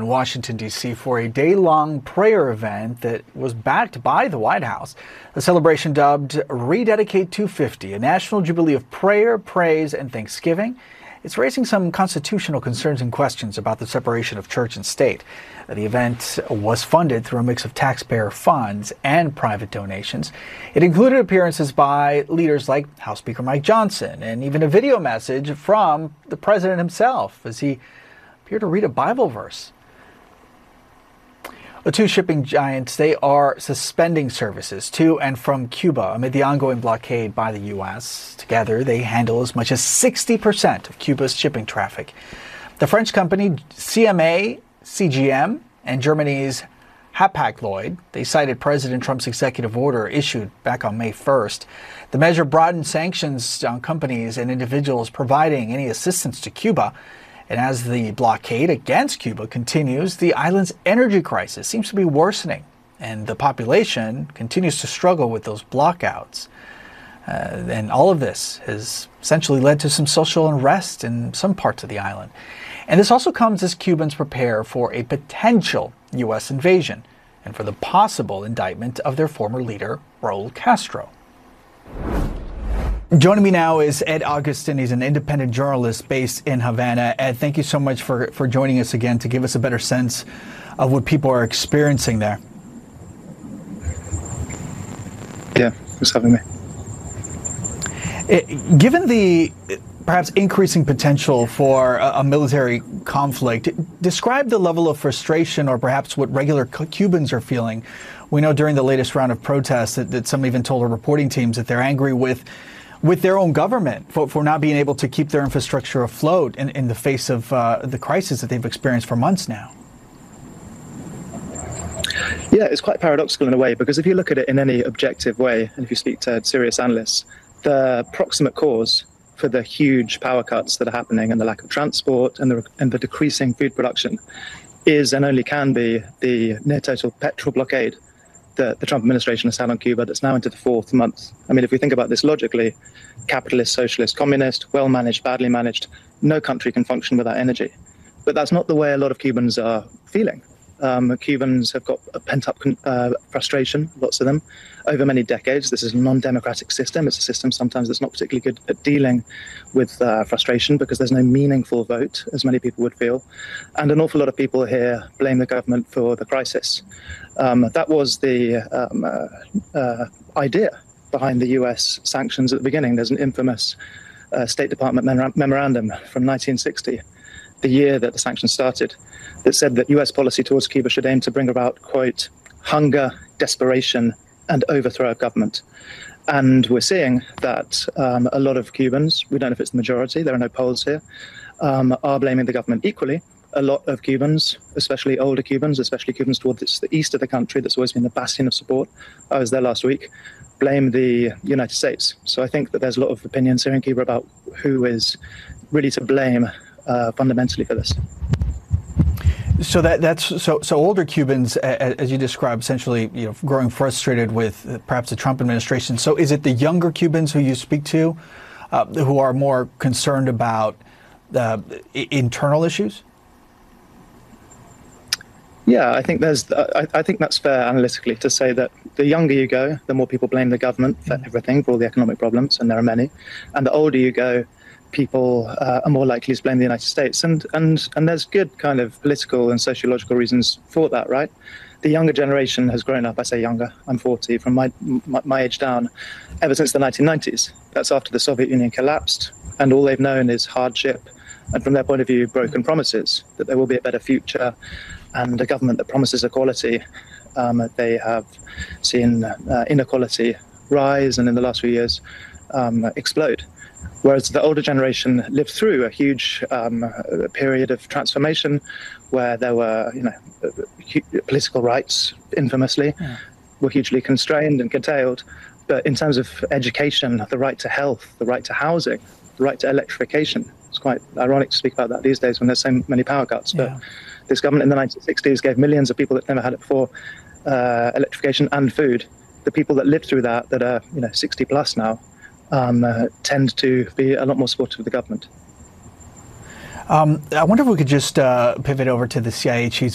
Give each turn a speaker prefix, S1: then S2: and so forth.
S1: in Washington, D.C. for a day-long prayer event that was backed by the White House. The celebration, dubbed Rededicate 250, a national jubilee of prayer, praise, and thanksgiving. It's raising some constitutional concerns and questions about the separation of church and state. The event was funded through a mix of taxpayer funds and private donations. It included appearances by leaders like House Speaker Mike Johnson and even a video message from the president himself as he appeared to read a Bible verse. The two shipping giants, they are suspending services to and from Cuba amid the ongoing blockade by the U.S. Together, they handle as much as 60% of Cuba's shipping traffic. The French company CMA CGM and Germany's Hapag-Lloyd, they cited President Trump's executive order issued back on May 1st. The measure broadened sanctions on companies and individuals providing any assistance to Cuba. And as the blockade against Cuba continues, the island's energy crisis seems to be worsening, and the population continues to struggle with those blockouts. And all of this has essentially led to some social unrest in some parts of the island. And this also comes as Cubans prepare for a potential U.S. invasion and for the possible indictment of their former leader, Raul Castro. Joining me now is Ed Augustin. He's an independent journalist based in Havana. Ed, thank you so much for joining us again to give us a better sense of what people are experiencing there.
S2: Yeah, thanks for having me.
S1: Given the perhaps increasing potential for a military conflict, describe the level of frustration or perhaps what regular Cubans are feeling. We know during the latest round of protests that some even told our reporting teams that they're angry with their own government for not being able to keep their infrastructure afloat in the face of the crisis that they've experienced for months now.
S2: Yeah, it's quite paradoxical in a way, because if you look at it in any objective way, and if you speak to serious analysts, the proximate cause for the huge power cuts that are happening and the lack of transport and the decreasing food production is and only can be the near total petrol blockade that the Trump administration has had on Cuba that's now into the fourth month. I mean, if we think about this logically, capitalist, socialist, communist, well-managed, badly managed, no country can function without energy. But that's not the way a lot of Cubans are feeling. Cubans have got a pent-up frustration, lots of them, over many decades. This is a non-democratic system. It's a system sometimes that's not particularly good at dealing with frustration because there's no meaningful vote, as many people would feel. And an awful lot of people here blame the government for the crisis. That was the idea behind the US sanctions at the beginning. There's an infamous State Department memorandum from 1960, the year that the sanctions started, that said that US policy towards Cuba should aim to bring about, quote, hunger, desperation, and overthrow of government. And we're seeing that a lot of Cubans, we don't know if it's the majority, there are no polls here, are blaming the government equally. A lot of Cubans, especially older Cubans, especially Cubans towards the east of the country, that's always been the bastion of support, I was there last week, blame the United States. So I think that there's a lot of opinions here in Cuba about who is really to blame fundamentally for this.
S1: So that's older Cubans, as you described, essentially, growing frustrated with perhaps the Trump administration. So is it the younger Cubans who you speak to who are more concerned about internal issues?
S2: Yeah, I think I think that's fair analytically to say that the younger you go, the more people blame the government for everything, for all the economic problems, and there are many. And the older you go, people are more likely to blame the United States. And there's good kind of political and sociological reasons for that, right? The younger generation has grown up, I say younger, I'm 40, from my age down, ever since the 1990s. That's after the Soviet Union collapsed, and all they've known is hardship, and from their point of view, broken promises, that there will be a better future, and a government that promises equality. They have seen inequality rise, and in the last few years, explode. Whereas the older generation lived through a huge period of transformation where there were, political rights, infamously, were hugely constrained and curtailed. But in terms of education, the right to health, the right to housing, the right to electrification, it's quite ironic to speak about that these days when there's so many power cuts. But this government in the 1960s gave millions of people that never had it before electrification and food. The people that lived through that are 60 plus now, tend to be a lot more supportive of the government.
S1: I wonder if we could just pivot over to the CIA chief's